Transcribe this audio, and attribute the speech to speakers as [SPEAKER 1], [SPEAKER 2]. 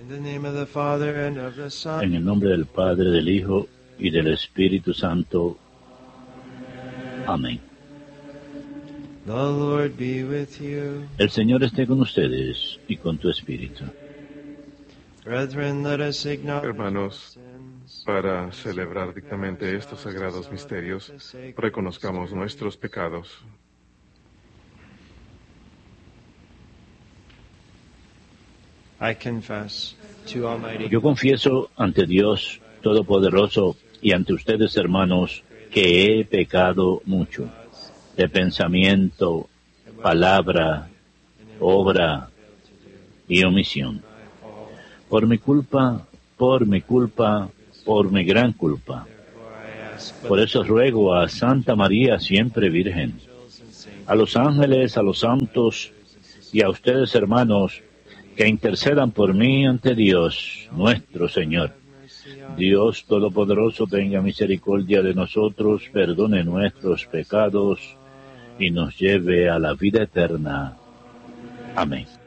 [SPEAKER 1] En el nombre del Padre, del Hijo y del Espíritu Santo. Amén. El Señor esté con ustedes y con tu espíritu.
[SPEAKER 2] Hermanos, para celebrar dignamente estos sagrados misterios, reconozcamos nuestros pecados.
[SPEAKER 1] Yo confieso ante Dios Todopoderoso y ante ustedes, hermanos, que he pecado mucho, de pensamiento, palabra, obra y omisión. Por mi culpa, por mi gran culpa. Por eso ruego a Santa María, siempre Virgen, a los ángeles, a los santos y a ustedes, hermanos, que intercedan por mí ante Dios, nuestro Señor. Dios Todopoderoso tenga misericordia de nosotros, perdone nuestros pecados y nos lleve a la vida eterna. Amén.